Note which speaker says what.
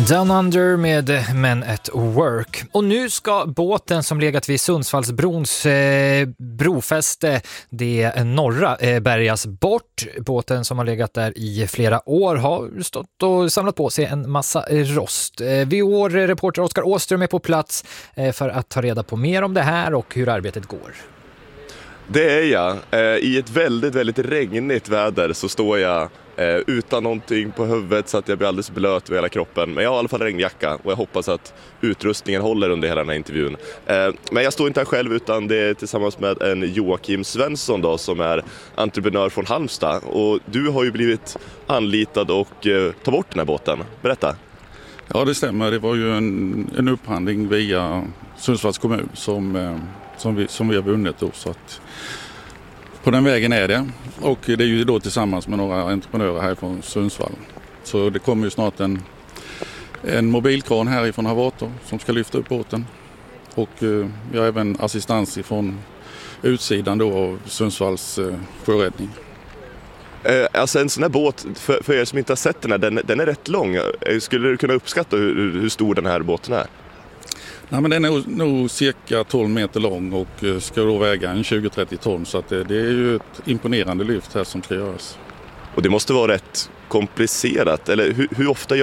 Speaker 1: Down Under med Men at Work. Och nu ska båten som legat vid Sundsvallsbrons brofäste, det norra, bärgas bort. Båten som har legat där i flera år har stått och samlat på sig en massa rost. vår reporter Oskar Åström är på plats för att ta reda på mer om det här och hur arbetet går.
Speaker 2: Det är jag. I ett väldigt, väldigt regnigt väder så står jag utan någonting på huvudet så att jag blir alldeles blöt över hela kroppen. Men jag har i alla fall regnjacka och jag hoppas att utrustningen håller under hela den här intervjun. Men jag står inte här själv utan det är tillsammans med en Joakim Svensson då, som är entreprenör från Halmstad. Och du har ju blivit anlitad och ta bort den här båten. Berätta.
Speaker 3: Ja, det stämmer. Det var ju en upphandling via Sundsvalls kommun som vi har vunnit då, så att på den vägen är det. Och det är ju då tillsammans med några entreprenörer här från Sundsvall. Så det kommer ju snart en mobilkran härifrån Havator som ska lyfta upp båten. Och vi har även assistans ifrån utsidan då av Sundsvalls sjöräddning.
Speaker 2: Alltså en sån här båt, för er som inte har sett den här, den är rätt lång. Skulle du kunna uppskatta hur stor den här båten är?
Speaker 3: Nej, men den är nog cirka 12 meter lång och ska då väga en 20-30 ton, så att det är ju ett imponerande lyft här som ska göras.
Speaker 2: Och det måste vara rätt komplicerat, eller hur ofta